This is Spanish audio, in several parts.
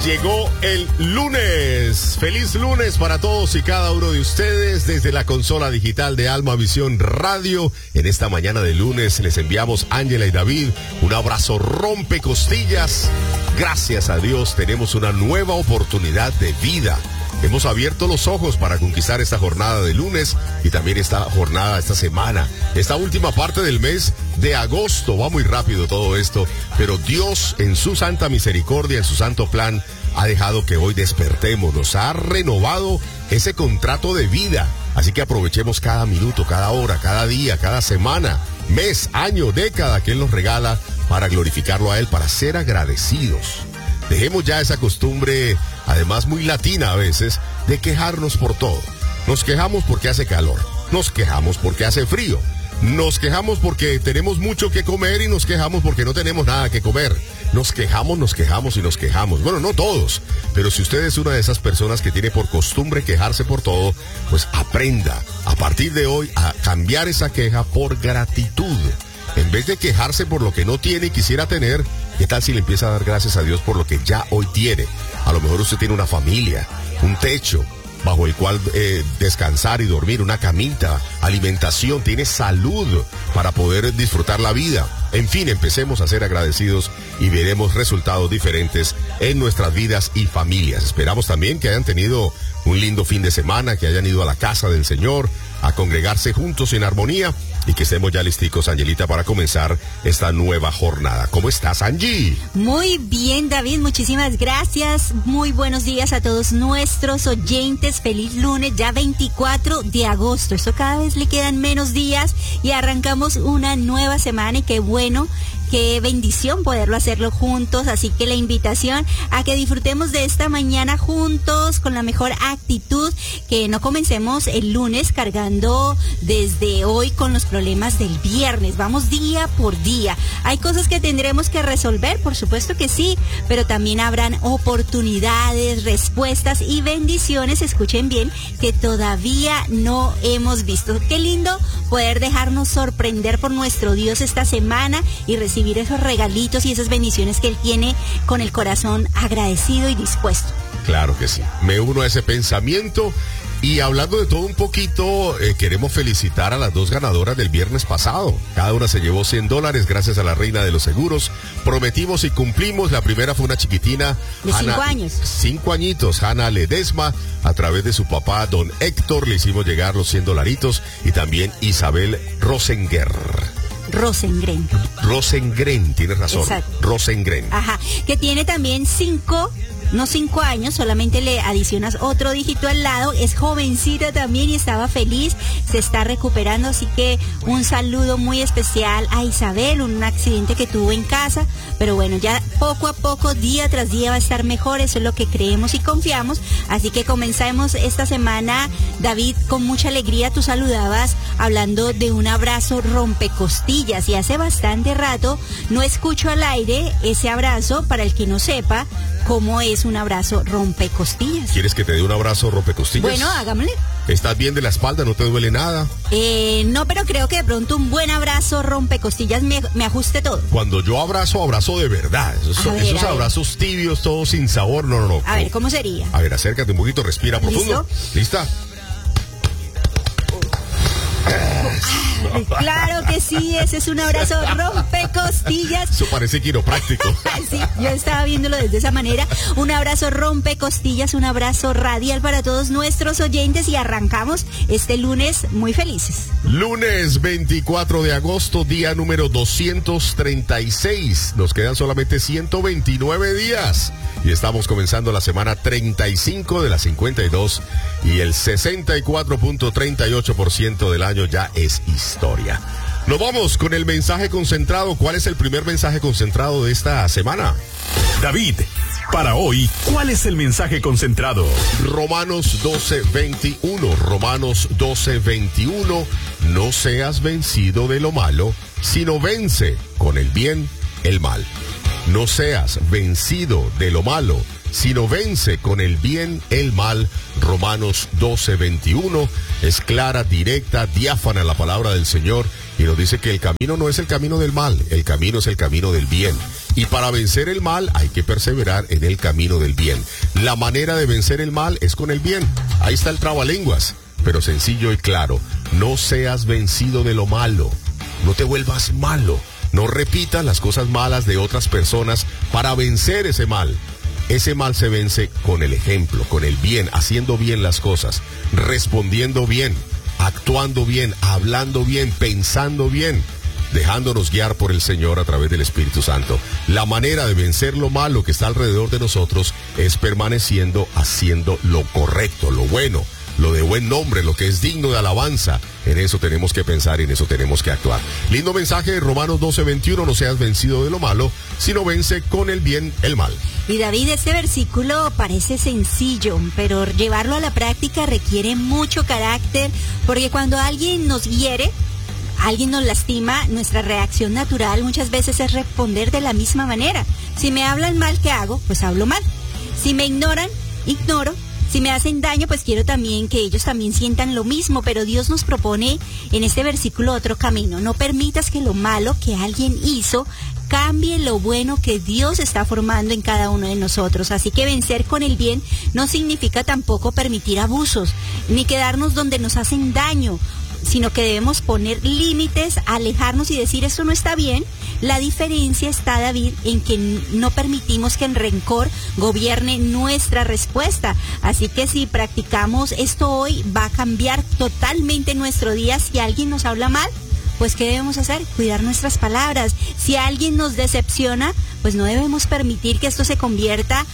Llegó el lunes. Feliz lunes para todos y cada uno de ustedes desde la consola digital de Alma Visión Radio. En esta mañana de lunes les enviamos Ángela y David un abrazo rompecostillas. Gracias a Dios tenemos una nueva oportunidad de vida. Hemos abierto los ojos para conquistar esta jornada de lunes y también esta jornada, esta semana, esta última parte del mes de agosto. Va muy rápido todo esto, pero Dios en su santa misericordia, en su santo plan, ha dejado que hoy despertemos, nos ha renovado ese contrato de vida. Así que aprovechemos cada minuto, cada hora, cada día, cada semana, mes, año, década que Él nos regala para glorificarlo a Él, para ser agradecidos. Dejemos ya esa costumbre, además muy latina a veces, de quejarnos por todo. Nos quejamos porque hace calor, nos quejamos porque hace frío, nos quejamos porque tenemos mucho que comer y nos quejamos porque no tenemos nada que comer. Nos quejamos y nos quejamos. Bueno, no todos, pero si usted es una de esas personas que tiene por costumbre quejarse por todo, pues aprenda a partir de hoy a cambiar esa queja por gratitud. En vez de quejarse por lo que no tiene y quisiera tener, ¿qué tal si le empieza a dar gracias a Dios por lo que ya hoy tiene? A lo mejor usted tiene una familia, un techo bajo el cual descansar y dormir, una camita, alimentación, tiene salud para poder disfrutar la vida. En fin, empecemos a ser agradecidos y veremos resultados diferentes en nuestras vidas y familias. Esperamos también que hayan tenido un lindo fin de semana, que hayan ido a la casa del Señor a congregarse juntos en armonía y que estemos ya listicos, Angelita, para comenzar esta nueva jornada. ¿Cómo estás, Angie? Muy bien, David, muchísimas gracias. Muy buenos días a todos nuestros oyentes. Feliz lunes, ya 24 de agosto. Esto cada vez le quedan menos días y arrancamos una nueva semana y qué bueno. Qué bendición poderlo hacerlo juntos, así que la invitación a que disfrutemos de esta mañana juntos con la mejor actitud, que no comencemos el lunes cargando desde hoy con los problemas del viernes. Vamos día por día. Hay cosas que tendremos que resolver, por supuesto que sí, pero también habrán oportunidades, respuestas y bendiciones, escuchen bien, que todavía no hemos visto. Qué lindo poder dejarnos sorprender por nuestro Dios esta semana y recibir esos regalitos y esas bendiciones que Él tiene con el corazón agradecido y dispuesto. Claro que sí. Me uno a ese pensamiento. Y hablando de todo un poquito, queremos felicitar a las dos ganadoras del viernes pasado. Cada una se llevó $100 gracias a la reina de los seguros. Prometimos y cumplimos. La primera fue una chiquitina. De 5 años. 5 añitos, Hanna Ledesma. A través de su papá, don Héctor, le hicimos llegar los $100. Y también Isabel Rosengren, tienes razón. Exacto. Rosengren. Ajá, que tiene también 5 años, solamente le adicionas otro dígito al lado, es jovencita también y estaba feliz, se está recuperando, así que un saludo muy especial a Isabel, un accidente que tuvo en casa, pero bueno, ya poco a poco, día tras día va a estar mejor, eso es lo que creemos y confiamos, así que comenzamos esta semana, David, con mucha alegría. Tú saludabas hablando de un abrazo rompecostillas y hace bastante rato no escucho al aire ese abrazo. Para el que no sepa cómo es un abrazo rompecostillas. ¿Quieres que te dé un abrazo rompecostillas? Bueno, hágamele. ¿Estás bien de la espalda? ¿No te duele nada? No, pero creo que de pronto un buen abrazo rompecostillas me ajuste todo. Cuando yo abrazo de verdad. Esos abrazos tibios, todos sin sabor, no. A ver, ¿cómo sería? A ver, acércate un poquito, respira profundo. ¿Lista? Claro que sí, ese es un abrazo rompecostillas. Eso parece quiropráctico. Sí, yo estaba viéndolo desde esa manera. Un abrazo rompecostillas, un abrazo radial para todos nuestros oyentes y arrancamos este lunes muy felices. Lunes 24 de agosto, día número 236. Nos quedan solamente 129 días y estamos comenzando la semana 35 de las 52 y el 64.38% del año ya es historia. Nos vamos con el mensaje concentrado. ¿Cuál es el primer mensaje concentrado de esta semana? David, para hoy, ¿cuál es el mensaje concentrado? Romanos 12:21. Romanos 12:21. No seas vencido de lo malo, sino vence con el bien el mal. No seas vencido de lo malo, sino vence con el bien el mal. Romanos 12:21. Es clara, directa, diáfana la palabra del Señor y nos dice que el camino no es el camino del mal, el camino es el camino del bien. Y para vencer el mal hay que perseverar en el camino del bien. La manera de vencer el mal es con el bien. Ahí está el trabalenguas, pero sencillo y claro. No seas vencido de lo malo. No te vuelvas malo. No repitas las cosas malas de otras personas para vencer ese mal. Ese mal se vence con el ejemplo, con el bien, haciendo bien las cosas, respondiendo bien, actuando bien, hablando bien, pensando bien, dejándonos guiar por el Señor a través del Espíritu Santo. La manera de vencer lo malo que está alrededor de nosotros es permaneciendo haciendo lo correcto, lo bueno, lo de buen nombre, lo que es digno de alabanza. En eso tenemos que pensar y en eso tenemos que actuar. Lindo mensaje de Romanos 12:21, no seas vencido de lo malo, sino vence con el bien el mal. Y David, este versículo parece sencillo, pero llevarlo a la práctica requiere mucho carácter, porque cuando alguien nos hiere, alguien nos lastima, nuestra reacción natural muchas veces es responder de la misma manera. Si me hablan mal, ¿qué hago? Pues hablo mal. Si me ignoran, ignoro. Si me hacen daño, pues quiero también que ellos también sientan lo mismo, pero Dios nos propone en este versículo otro camino. No permitas que lo malo que alguien hizo cambie lo bueno que Dios está formando en cada uno de nosotros. Así que vencer con el bien no significa tampoco permitir abusos, ni quedarnos donde nos hacen daño, sino que debemos poner límites, alejarnos y decir esto no está bien. La diferencia está, David, en que no permitimos que el rencor gobierne nuestra respuesta. Así que si practicamos esto hoy, va a cambiar totalmente nuestro día. Si alguien nos habla mal, pues ¿qué debemos hacer? Cuidar nuestras palabras. Si alguien nos decepciona, pues no debemos permitir que esto se convierta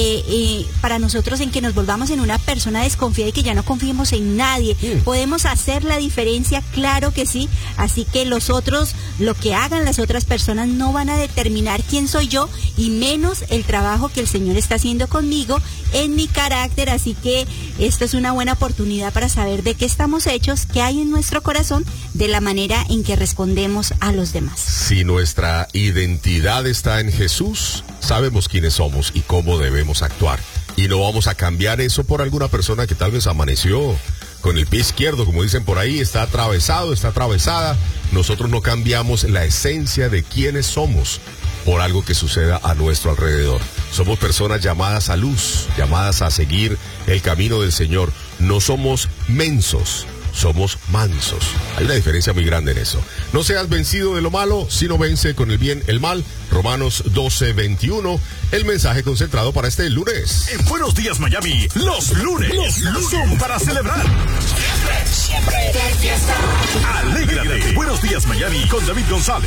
para nosotros en que nos volvamos en una persona desconfiada y que ya no confiemos en nadie. Podemos hacer la diferencia, claro que sí. Así que los otros, lo que hagan las otras personas no van a determinar quién soy yo, y menos el trabajo que el Señor está haciendo conmigo en mi carácter. Así que esto es una buena oportunidad para saber de qué estamos hechos, qué hay en nuestro corazón, de la manera en que respondemos a los demás. Si nuestra identidad está en Jesús, sabemos quiénes somos y cómo debemos actuar. Y no vamos a cambiar eso por alguna persona que tal vez amaneció con el pie izquierdo, como dicen por ahí, está atravesado, está atravesada. Nosotros no cambiamos la esencia de quiénes somos por algo que suceda a nuestro alrededor. Somos personas llamadas a luz, llamadas a seguir el camino del Señor. No somos mensos, somos mansos. Hay una diferencia muy grande en eso. No seas vencido de lo malo, sino vence con el bien el mal. Romanos 12:21, el mensaje concentrado para este lunes. En Buenos Días Miami, los lunes son para celebrar. Siempre de fiesta. Alégrate. Buenos Días Miami con David González.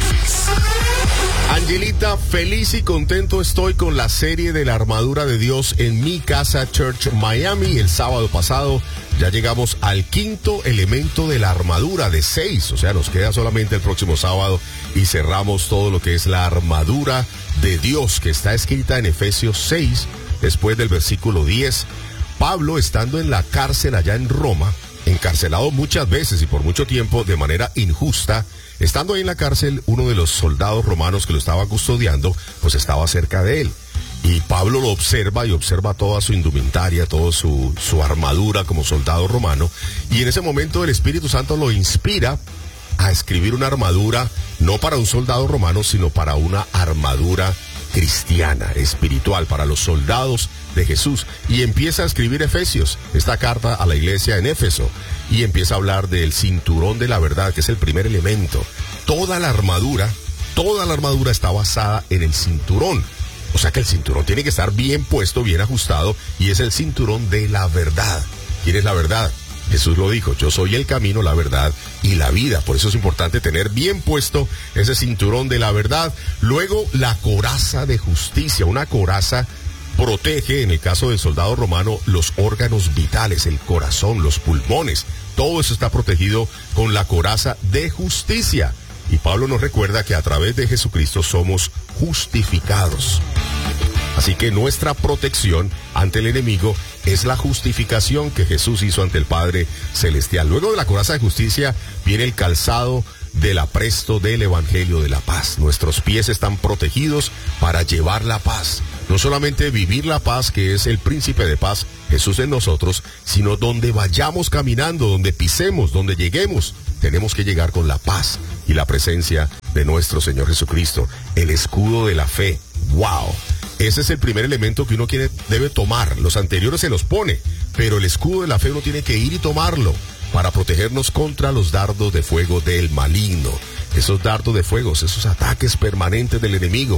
Angelita, feliz y contento estoy con la serie de la armadura de Dios en Mi Casa Church Miami. El sábado pasado ya llegamos al quinto elemento de la armadura de 6, o sea, nos queda solamente el próximo sábado y cerramos todo lo que es la armadura de Dios, que está escrita en Efesios 6, después del versículo 10. Pablo, estando en la cárcel allá en Roma, encarcelado muchas veces y por mucho tiempo de manera injusta, estando ahí en la cárcel, uno de los soldados romanos que lo estaba custodiando, pues estaba cerca de él. Y Pablo lo observa y observa toda su indumentaria, toda su armadura como soldado romano. Y en ese momento el Espíritu Santo lo inspira a escribir una armadura, no para un soldado romano, sino para una armadura cristiana, espiritual, para los soldados de Jesús. Y empieza a escribir Efesios, esta carta a la iglesia en Éfeso. Y empieza a hablar del cinturón de la verdad, que es el primer elemento. Toda la armadura está basada en el cinturón. O sea que el cinturón tiene que estar bien puesto, bien ajustado, y es el cinturón de la verdad. ¿Quién es la verdad? Jesús lo dijo, yo soy el camino, la verdad y la vida. Por eso es importante tener bien puesto ese cinturón de la verdad. Luego, la coraza de justicia. Una coraza protege, en el caso del soldado romano, los órganos vitales, el corazón, los pulmones. Todo eso está protegido con la coraza de justicia. Y Pablo nos recuerda que a través de Jesucristo somos justificados. Así que nuestra protección ante el enemigo es la justificación que Jesús hizo ante el Padre Celestial. Luego de la coraza de justicia viene el calzado del apresto del Evangelio de la paz. Nuestros pies están protegidos para llevar la paz. No solamente vivir la paz, que es el príncipe de paz, Jesús en nosotros, sino donde vayamos caminando, donde pisemos, donde lleguemos, tenemos que llegar con la paz y la presencia de nuestro Señor Jesucristo, el escudo de la fe. ¡Wow! Ese es el primer elemento que uno debe tomar. Los anteriores se los pone, pero el escudo de la fe uno tiene que ir y tomarlo para protegernos contra los dardos de fuego del maligno. Esos dardos de fuego, esos ataques permanentes del enemigo.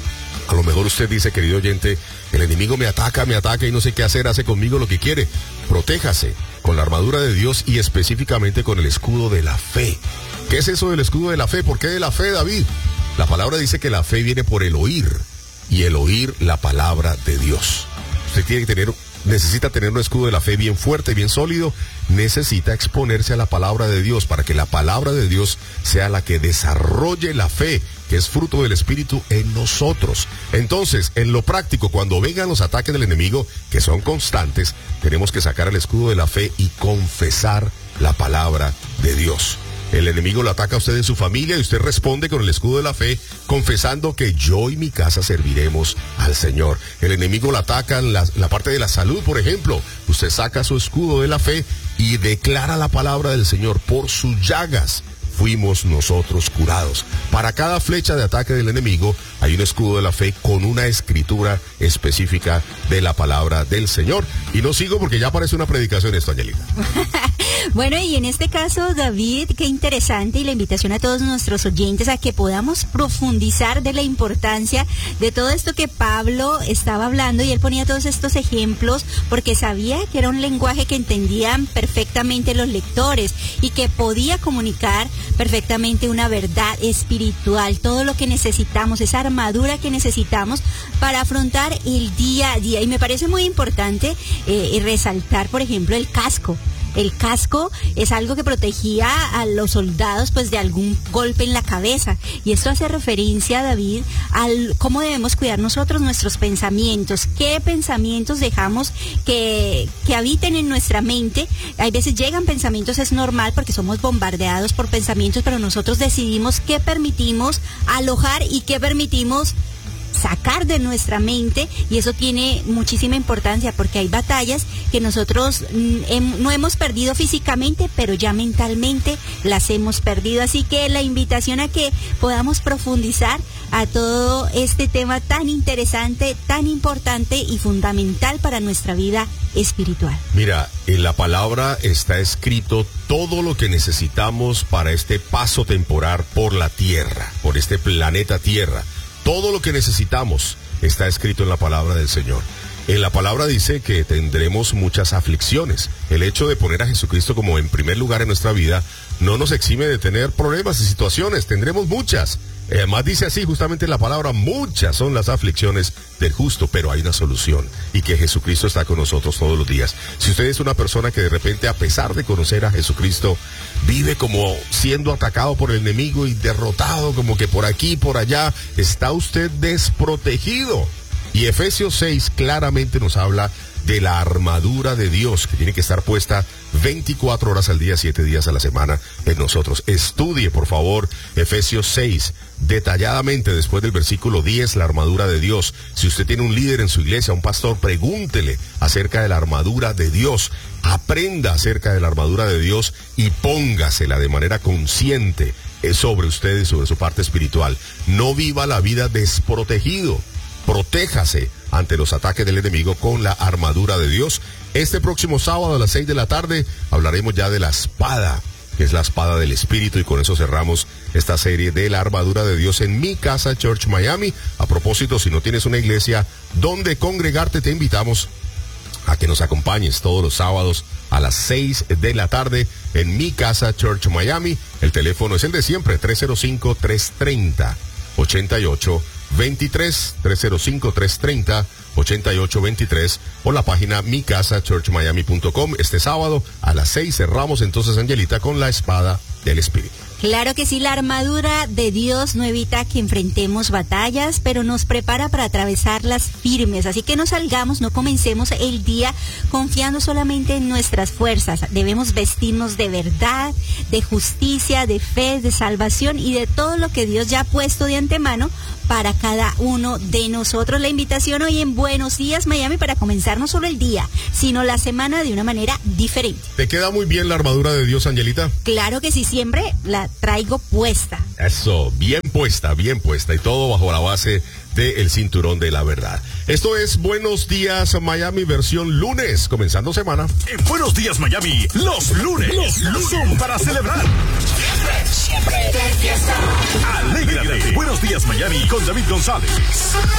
A lo mejor usted dice, querido oyente, el enemigo me ataca y no sé qué hacer, hace conmigo lo que quiere. Protéjase con la armadura de Dios y específicamente con el escudo de la fe. ¿Qué es eso del escudo de la fe? ¿Por qué de la fe, David? La palabra dice que la fe viene por el oír, y el oír la palabra de Dios. Usted necesita tener un escudo de la fe bien fuerte, bien sólido. Necesita exponerse a la palabra de Dios para que la palabra de Dios sea la que desarrolle la fe, que es fruto del Espíritu en nosotros. Entonces, en lo práctico, cuando vengan los ataques del enemigo, que son constantes, tenemos que sacar el escudo de la fe y confesar la palabra de Dios. El enemigo lo ataca a usted en su familia y usted responde con el escudo de la fe, confesando que yo y mi casa serviremos al Señor. El enemigo lo ataca en la parte de la salud, por ejemplo. Usted saca su escudo de la fe y declara la palabra del Señor. Por sus llagas fuimos nosotros curados. Para cada flecha de ataque del enemigo hay un escudo de la fe con una escritura específica de la palabra del Señor. Y no sigo porque ya parece una predicación esto, Angelita. Bueno, y en este caso, David, qué interesante, y la invitación a todos nuestros oyentes a que podamos profundizar de la importancia de todo esto que Pablo estaba hablando, y él ponía todos estos ejemplos porque sabía que era un lenguaje que entendían perfectamente los lectores y que podía comunicar perfectamente una verdad espiritual, todo lo que necesitamos, esa armadura que necesitamos para afrontar el día a día. Y me parece muy importante resaltar, por ejemplo, el casco. El casco es algo que protegía a los soldados pues de algún golpe en la cabeza, y esto hace referencia, David, al cómo debemos cuidar nosotros nuestros pensamientos, qué pensamientos dejamos que habiten en nuestra mente. Hay veces llegan pensamientos, es normal porque somos bombardeados por pensamientos, pero nosotros decidimos qué permitimos alojar y qué permitimos sacar de nuestra mente, y eso tiene muchísima importancia porque hay batallas que nosotros no hemos perdido físicamente, pero ya mentalmente las hemos perdido. Así que la invitación a que podamos profundizar a todo este tema tan interesante, tan importante y fundamental para nuestra vida espiritual. Mira, en la palabra está escrito todo lo que necesitamos para este paso temporal por la tierra, por este planeta Tierra. Todo lo que necesitamos está escrito en la palabra del Señor. En la palabra dice que tendremos muchas aflicciones. El hecho de poner a Jesucristo como en primer lugar en nuestra vida no nos exime de tener problemas y situaciones. Tendremos muchas. Además dice así justamente en la palabra, muchas son las aflicciones del justo, pero hay una solución, y que Jesucristo está con nosotros todos los días. Si usted es una persona que de repente, a pesar de conocer a Jesucristo, vive como siendo atacado por el enemigo y derrotado, como que por aquí y por allá, está usted desprotegido. Y Efesios 6 claramente nos habla de la armadura de Dios, que tiene que estar puesta 24 horas al día, 7 días a la semana en nosotros. Estudie, por favor, Efesios 6, detalladamente después del versículo 10, la armadura de Dios. Si usted tiene un líder en su iglesia, un pastor, pregúntele acerca de la armadura de Dios. Aprenda acerca de la armadura de Dios y póngasela de manera consciente sobre usted y sobre su parte espiritual. No viva la vida desprotegido. Protéjase ante los ataques del enemigo con la armadura de Dios. Este próximo sábado a las 6 de la tarde hablaremos ya de la espada, que es la espada del Espíritu, y con eso cerramos esta serie de la armadura de Dios en Mi Casa Church Miami. A propósito, si no tienes una iglesia donde congregarte, te invitamos a que nos acompañes todos los sábados a las 6 de la tarde en Mi Casa Church Miami. El teléfono es el de siempre, 305-330-8823, 305-330-8823, o la página micasachurchmiami.com. Este sábado a las 6 cerramos entonces, Angelita, con la espada del Espíritu. Claro que sí, la armadura de Dios no evita que enfrentemos batallas, pero nos prepara para atravesarlas firmes. Así que no salgamos, no comencemos el día confiando solamente en nuestras fuerzas. Debemos vestirnos de verdad, de justicia, de fe, de salvación y de todo lo que Dios ya ha puesto de antemano para cada uno de nosotros. La invitación hoy en Buenos Días Miami para comenzar no solo el día, sino la semana de una manera diferente. ¿Te queda muy bien la armadura de Dios, Angelita? Claro que sí, siempre la traigo puesta. Eso, bien puesta, y todo bajo la base del cinturón de la verdad. Esto es Buenos Días Miami, versión lunes, comenzando semana. En Buenos Días Miami, los lunes son para celebrar. Siempre de fiesta. Alégrate. Buenos Días Miami con David González.